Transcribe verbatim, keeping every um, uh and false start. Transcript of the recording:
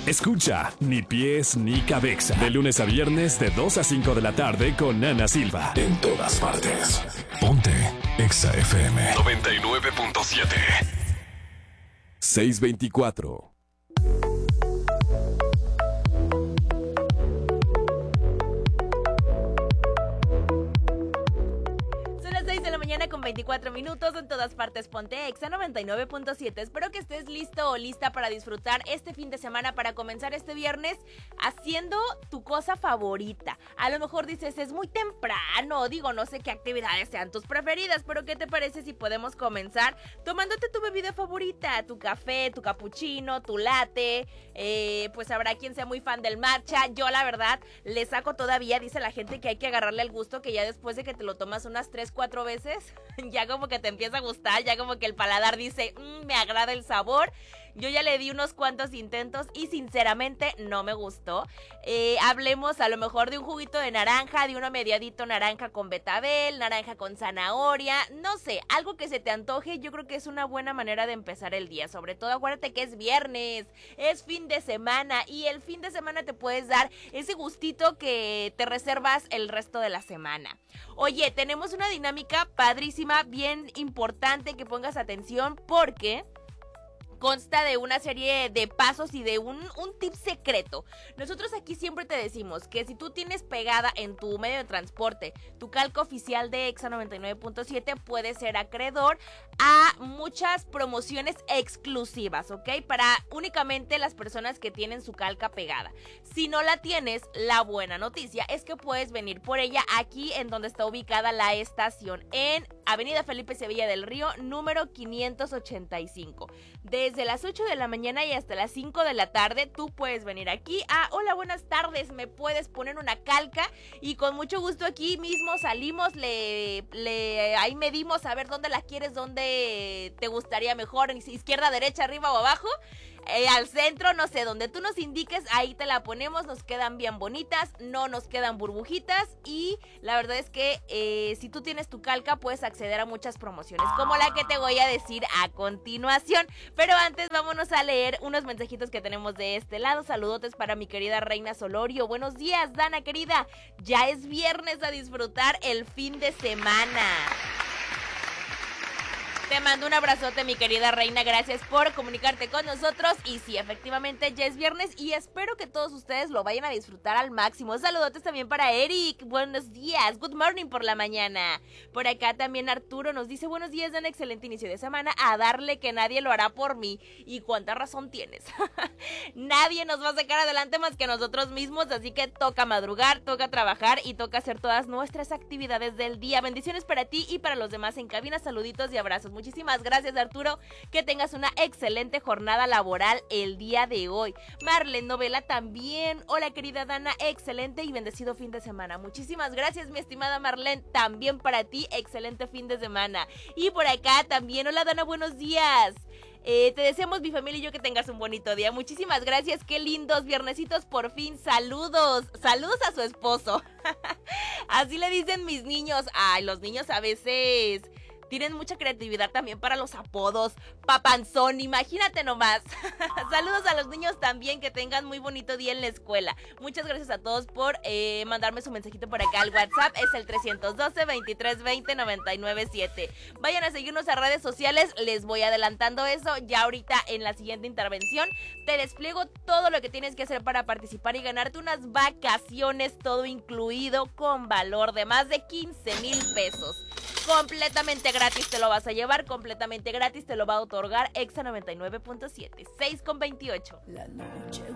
Escucha Ni Pies Ni Cabeza. De lunes a viernes de dos a cinco de la tarde con Ana Silva. En todas partes. Ponte Exa F M noventa y nueve punto siete. seiscientos veinticuatro. Con veinticuatro minutos en todas partes. Ponte Exa noventa y nueve punto siete. Espero que estés listo o lista para disfrutar este fin de semana, para comenzar este viernes haciendo tu cosa favorita. A lo mejor dices, es muy temprano, digo, no sé qué actividades sean tus preferidas, pero ¿qué te parece si podemos comenzar tomándote tu bebida favorita? Tu café, tu capuchino, tu latte, eh, pues habrá quien sea muy fan del matcha. Yo la verdad le saco todavía, dice la gente que hay que agarrarle el gusto, que ya después de que te lo tomas unas tres, cuatro veces ya como que te empieza a gustar, ya como que el paladar dice, mmm, me agrada el sabor. Yo ya le di unos cuantos intentos y sinceramente no me gustó. Eh, hablemos a lo mejor de un juguito de naranja, de uno mediadito naranja con betabel, naranja con zanahoria, no sé, algo que se te antoje. Yo creo que es una buena manera de empezar el día. Sobre todo acuérdate que es viernes, es fin de semana y el fin de semana te puedes dar ese gustito que te reservas el resto de la semana. Oye, tenemos una dinámica padrísima, bien importante que pongas atención porque consta de una serie de pasos y de un, un tip secreto. Nosotros aquí siempre te decimos que si tú tienes pegada en tu medio de transporte tu calca oficial de Exa noventa y nueve punto siete, puedes ser acreedor a muchas promociones exclusivas, ¿ok? Para únicamente las personas que tienen su calca pegada. Si no la tienes, la buena noticia es que puedes venir por ella aquí en donde está ubicada la estación, en Avenida Felipe Sevilla del Río, número quinientos ochenta y cinco. Desde las ocho de la mañana y hasta las cinco de la tarde, tú puedes venir aquí a hola, buenas tardes, me puedes poner una calca y con mucho gusto aquí mismo salimos, le, le ahí medimos a ver dónde la quieres, dónde te gustaría mejor, izquierda, derecha, arriba o abajo. Eh, al centro, no sé, donde tú nos indiques, ahí te la ponemos, nos quedan bien bonitas, no nos quedan burbujitas y la verdad es que eh, si tú tienes tu calca puedes acceder a muchas promociones, como la que te voy a decir a continuación. Pero antes vámonos a leer unos mensajitos que tenemos de este lado. Saludotes para mi querida Reina Solorio. Buenos días, Dana querida, ya es viernes, a disfrutar el fin de semana. Te mando un abrazote, mi querida Reina, gracias por comunicarte con nosotros. Y sí, efectivamente ya es viernes y espero que todos ustedes lo vayan a disfrutar al máximo. Saludotes también para Eric, buenos días, good morning por la mañana. Por acá también Arturo nos dice, buenos días, de un excelente inicio de semana, a darle que nadie lo hará por mí. Y cuánta razón tienes. Nadie nos va a sacar adelante más que nosotros mismos, así que toca madrugar, toca trabajar y toca hacer todas nuestras actividades del día. Bendiciones para ti y para los demás en cabina, saluditos y abrazos. Muchísimas gracias, Arturo, que tengas una excelente jornada laboral el día de hoy. Marlene Novela también, hola querida Dana, excelente y bendecido fin de semana. Muchísimas gracias, mi estimada Marlene, también para ti, excelente fin de semana. Y por acá también, hola Dana, buenos días. Eh, te deseamos, mi familia y yo, que tengas un bonito día. Muchísimas gracias, qué lindos viernesitos por fin. Saludos, saludos a su esposo. Así le dicen mis niños. Ay, los niños a veces tienen mucha creatividad también para los apodos. Papanzón, imagínate nomás. Saludos a los niños también, que tengan muy bonito día en la escuela. Muchas gracias a todos por eh, mandarme su mensajito por acá al WhatsApp. Es el trescientos doce, veintitrés veinte, noventa y nueve siete. Vayan a seguirnos a redes sociales, les voy adelantando eso. Ya ahorita en la siguiente intervención te despliego todo lo que tienes que hacer para participar y ganarte unas vacaciones, todo incluido, con valor de más de quince mil pesos. Completamente gratis te lo vas a llevar, completamente gratis te lo va a otorgar Exa noventa y nueve punto siete. seis con veintiocho. La noche